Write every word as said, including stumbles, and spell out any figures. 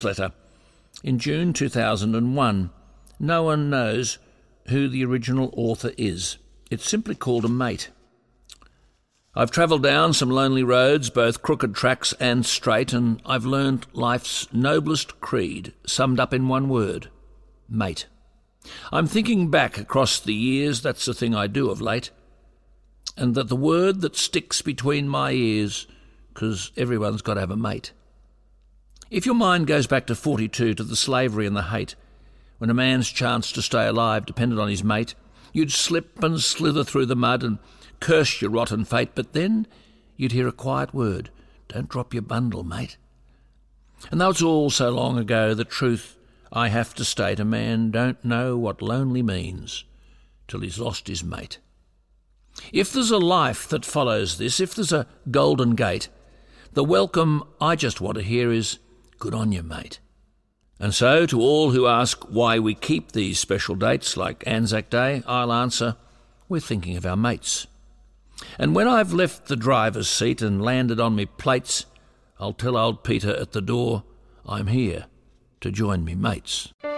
letter in June two thousand one. No one knows who the original author is. It's simply called a mate. I've travelled down some lonely roads, both crooked tracks and straight, and I've learned life's noblest creed, summed up in one word: mate. I'm thinking back across the years, that's the thing I do of late, and that the word that sticks between my ears, 'cause everyone's got to have a mate. If your mind goes back to forty-two, to the slavery and the hate, when a man's chance to stay alive depended on his mate, you'd slip and slither through the mud and curse your rotten fate, but then you'd hear a quiet word: "Don't drop your bundle, mate." And though it's all so long ago, the truth I have to state, a man don't know what lonely means till he's lost his mate. If there's a life that follows this, if there's a golden gate, the welcome I just want to hear is, "Good on you, mate." And so, to all who ask why we keep these special dates like Anzac Day, I'll answer, we're thinking of our mates. And when I've left the driver's seat and landed on me plates, I'll tell old Peter at the door, I'm here to join me mates.